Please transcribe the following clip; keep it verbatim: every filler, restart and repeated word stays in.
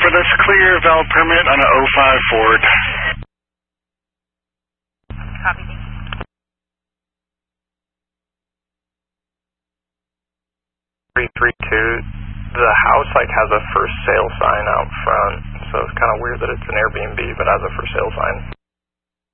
for this clear valid permit on an oh five Ford. Copy, thank you. three three two, the house like has a for sale sign out front, so it's kind of weird that it's an Airbnb but has a for sale sign.